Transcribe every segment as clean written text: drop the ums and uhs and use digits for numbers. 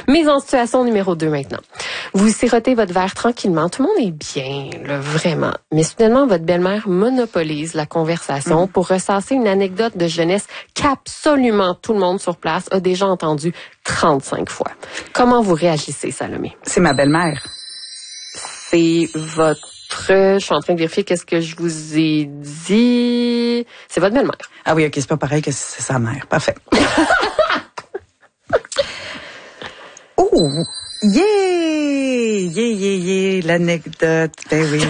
Mise en situation numéro 2 maintenant. Vous sirotez votre verre tranquillement. Tout le monde est bien, là, vraiment. Mais soudainement, votre belle-mère monopolise la conversation pour ressasser une anecdote de jeunesse qu'absolument tout le monde sur place a déjà entendue 35 fois. Comment vous réagissez, Salomé? C'est ma belle-mère. C'est votre... Je suis en train de vérifier qu'est-ce que je vous ai dit. C'est votre belle-mère. Ah oui, OK, c'est pas pareil que c'est sa mère. Parfait. Oh! Yeah! L'anecdote. Ben oui.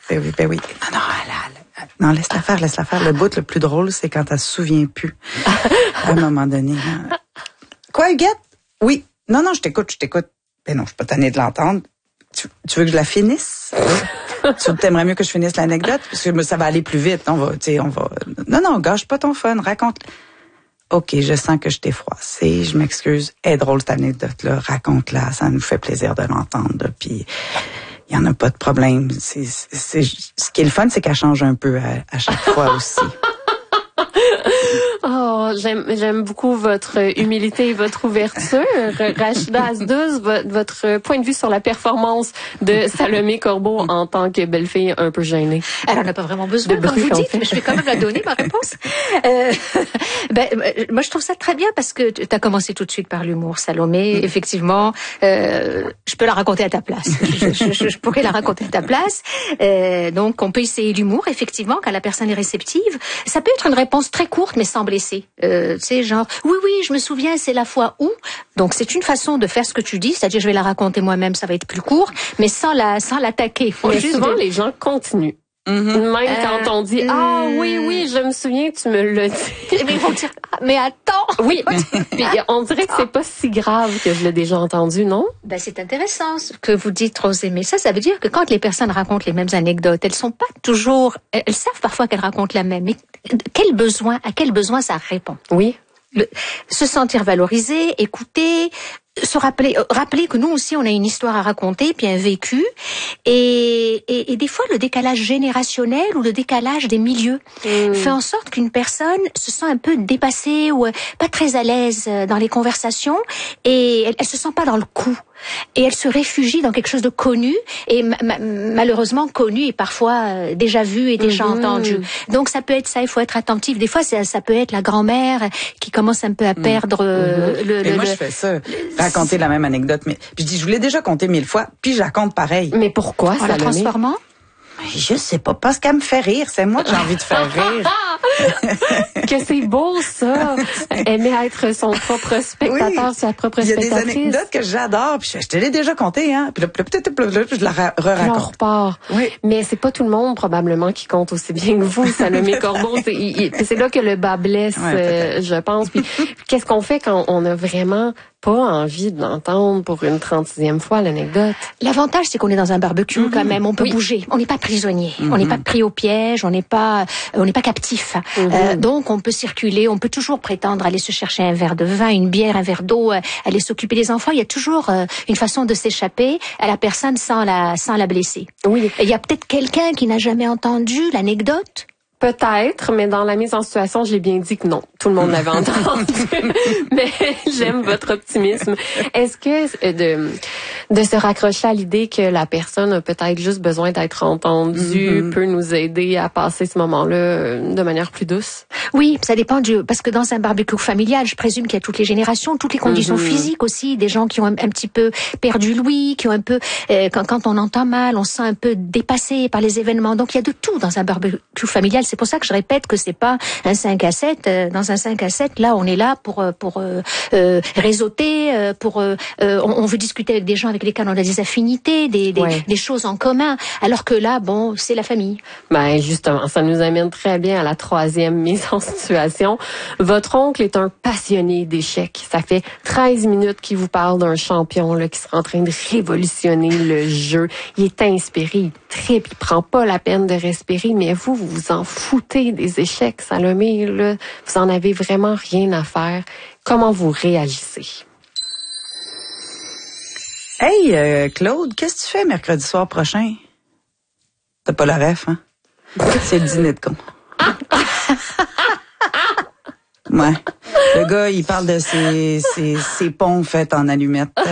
Non, laisse-la faire. Le bout le plus drôle, c'est quand elle se souvient plus. À un moment donné. Hein. Quoi, Huguette? Oui. Non, je t'écoute. Ben non, je suis pas tannée de l'entendre. Tu veux que je la finisse? Tu t'aimerais mieux que je finisse l'anecdote? Parce que ça va aller plus vite. On va. Non, gâche pas ton fun. Raconte. OK, je sens que je t'ai froissé. Je m'excuse. Elle est drôle, cette anecdote-là. Raconte-la. Ça nous fait plaisir de l'entendre. Puis, il y en a pas de problème. Ce qui est le fun, c'est qu'elle change un peu à chaque fois aussi. Oh, j'aime beaucoup votre humilité et votre ouverture. Rachida Asdouz, votre point de vue sur la performance de Salomé Corbeau en tant que belle-fille un peu gênée. Elle en a pas vraiment besoin, comme vous dites, mais je vais quand même la donner, ma réponse. Moi, je trouve ça très bien parce que tu as commencé tout de suite par l'humour, Salomé. Effectivement, je peux la raconter à ta place. Je pourrais la raconter à ta place. Donc, on peut essayer l'humour, effectivement, quand la personne est réceptive. Ça peut être une réponse très courte, mais sans blesser. Tu sais, genre, oui, je me souviens, c'est la fois où. Donc, c'est une façon de faire ce que tu dis, c'est-à-dire, je vais la raconter moi-même, ça va être plus court, mais sans l'attaquer. Mais souvent, les gens continuent. Même quand on dit, oui, je me souviens, tu me l'as dit. Mais ils vont dire, mais attends. Oui. Puis, on dirait que c'est pas si grave que je l'ai déjà entendu, non? Ben, c'est intéressant ce que vous dites, Rosemée. Ça veut dire que quand les personnes racontent les mêmes anecdotes, elles sont pas toujours, elles savent parfois qu'elles racontent la même, mais à quel besoin ça répond? Oui. Se sentir valorisé, écouter, se rappeler que nous aussi on a une histoire à raconter puis un vécu et des fois le décalage générationnel ou le décalage des milieux fait en sorte qu'une personne se sent un peu dépassée ou pas très à l'aise dans les conversations et elle se sent pas dans le coup et elle se réfugie dans quelque chose de connu et malheureusement connu et parfois déjà vu et déjà entendu. Donc ça peut être ça, il faut être attentif. Des fois ça peut être la grand-mère qui commence un peu à perdre moi je fais ça. Raconter la même anecdote, mais puis je dis, je vous l'ai déjà compté 1000 fois, puis je la compte pareil. Mais pourquoi ça la transformant? Je sais pas, parce qu'elle me fait rire. C'est moi que j'ai envie de faire rire. Que c'est beau, ça. Aimer être son propre spectateur, sa propre spectatrice. Il y a des anecdotes que j'adore, puis je te l'ai déjà compté, hein. Puis là, peut-être je la re-raconte. On repart. Oui. Mais c'est pas tout le monde, probablement, qui compte aussi bien que vous, Salomé Corbeau. C'est là que le bas blesse, je pense. Puis qu'est-ce qu'on fait quand on a vraiment pas envie de l'entendre pour une 36e fois, l'anecdote? L'avantage, c'est qu'on est dans un barbecue quand même. On peut bouger. On n'est pas prisonnier. On n'est pas pris au piège. On n'est pas captif. Donc, on peut circuler. On peut toujours prétendre aller se chercher un verre de vin, une bière, un verre d'eau, aller s'occuper des enfants. Il y a toujours une façon de s'échapper à la personne sans la blesser. Oui. Il y a peut-être quelqu'un qui n'a jamais entendu l'anecdote. Peut-être, mais dans la mise en situation, j'ai bien dit que non. Tout le monde l'avait entendu. Mais j'aime votre optimisme. Est-ce que de se raccrocher à l'idée que la personne a peut-être juste besoin d'être entendue peut nous aider à passer ce moment-là de manière plus douce? Oui, ça dépend parce que dans un barbecue familial, je présume qu'il y a toutes les générations, toutes les conditions physiques aussi, des gens qui ont un petit peu perdu l'ouïe, qui ont un peu, quand on entend mal, on se sent un peu dépassé par les événements. Donc il y a de tout dans un barbecue familial. C'est pour ça que je répète que c'est pas un 5 à 7. Dans un 5 à 7, là, on est là pour réseauter, on veut discuter avec des gens avec lesquels on a des affinités, des choses en commun. Alors que là, bon, c'est la famille. Ben, justement, ça nous amène très bien à la 3e mise en situation. Votre oncle est un passionné d'échecs. Ça fait 13 minutes qu'il vous parle d'un champion là qui sera en train de révolutionner le jeu. Il est inspiré, il tripe, il prend pas la peine de respirer, mais vous vous en foutez des échecs, Salomé, là. Vous en avez vraiment rien à faire. Comment vous réagissez? Hey, Claude, qu'est-ce que tu fais mercredi soir prochain? T'as pas la ref, hein? C'est le dîner de con. Ouais. Le gars, il parle de ses ponts faits en allumettes.